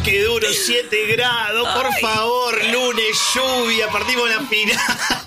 qué duro, 7 grados, por favor, lunes, lluvia, partimos la final.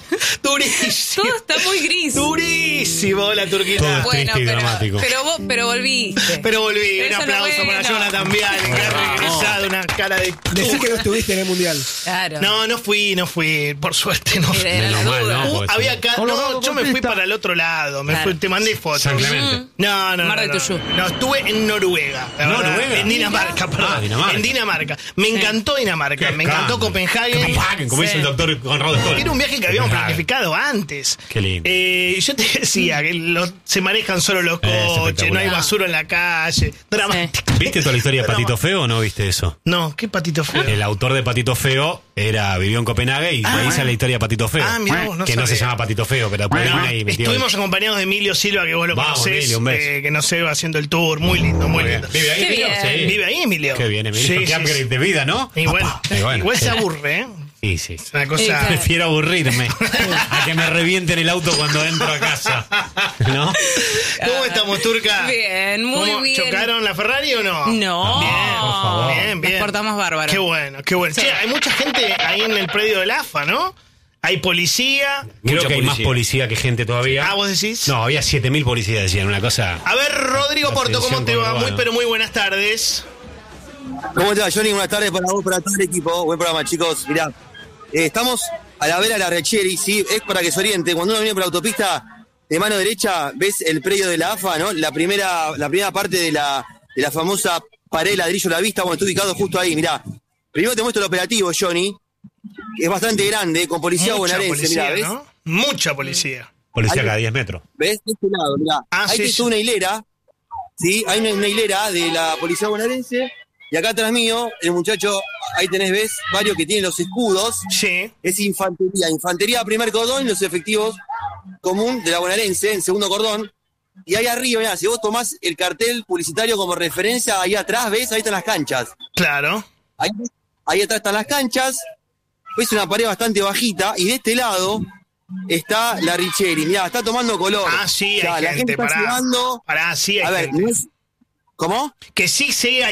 Durísimo. Todo está muy gris. Durísimo la Turquita. Todo triste y dramático. Pero volviste. Pero volví, un Eso es lo aplauso para bueno. Jonathan también, que ha regresado, una cara de... Decí que no estuviste en el Mundial. Claro. No fui, por suerte no fui. Era la Menos mal, duda. ¿no? Porque Había sí. acá, no, yo me fui para el otro lado, Claro. te mandé fotos. San Clemente. No. Mar del Tuyú. No, estuve en Noruega. la verdad. ¿Noruega? En Dinamarca, perdón. Ah, Dinamarca. En Dinamarca. Me encantó Dinamarca, me encantó Copenhague. Copenhague, como dice el doctor Conrado Stoll. Era un viaje que habíamos Copenhague. planificado antes. Qué lindo. Yo te decía que se manejan solo los coches, espectacular. no hay basura en la calle. Dramático. ¿Viste toda la historia de Patito Feo o no viste eso? No, qué patito feo. El autor de Patito Feo vivió en Copenhague y ahí sale la historia de Patito Feo. Mirá vos, no que no se sabía. llama Patito Feo, pero después Bueno, vino y metió. estuvimos acompañados de Emilio Silva, que vos lo Vamos, conocés, Emilio, un beso. que nos lleva haciendo el tour. Muy lindo, muy lindo. ¿Vive ahí, Qué Emilio? bien. Sí. ¿Vive ahí, Emilio? Qué bien, Emilio. Qué upgrade de vida, ¿no? Y bueno, Y bueno. igual se aburre, ¿eh? Sí, sí. Es una cosa... Prefiero aburrirme a que me revienten el auto cuando entro a casa. ¿No? ¿Cómo estamos, Turca? Bien, muy ¿Cómo, bien. ¿Chocaron la Ferrari o no? No. Bien, por favor. Bien. Nos portamos bárbaro. Qué bueno, qué bueno. Sí. Che, hay mucha gente ahí en el predio del AFA, ¿no? Hay policía. Creo Mucha que hay más policía. policía que gente todavía. Ah, ¿vos decís? No, había 7.000 policías, decían, una cosa. A ver, Rodrigo Porto, ¿cómo Atención te va? conurbano. Muy buenas tardes. ¿Cómo te va, Johnny? Buenas tardes para vos, para todo el equipo. Buen programa, chicos. Mirá, estamos a la vera de la Recheri, ¿sí? Es para que se oriente. Cuando uno viene por la autopista, de mano derecha, ves el predio de la AFA, ¿no? La primera parte de la famosa pared de ladrillo a la vista. Bueno, está ubicado justo ahí, mirá. Primero te muestro el operativo, Johnny. Es bastante grande, con policía bonaerense, policía, mirá, ¿ves? ¿no? Mucha policía. Policía Hay- cada 10 metros. ¿Ves? De este lado, mirá. Ah, Ahí sí, está sí. una hilera, ¿sí? Hay una hilera de la policía bonaerense. Y acá atrás mío, el muchacho, ahí tenés, ¿ves? Varios que tienen los escudos. Sí. Es infantería primer cordón y los efectivos común de la bonaerense en segundo cordón. Y ahí arriba, mirá, si vos tomás el cartel publicitario como referencia, ahí atrás, ¿ves? Ahí están las canchas. Claro. Ahí atrás están las canchas. Es una pared bastante bajita y de este lado está la Richeri. Mirá, está tomando color. Ah, sí, O sea, hay la gente está pará. sudando. Pará, sí hay A ver, gente. no es... ¿Cómo? Que sí hay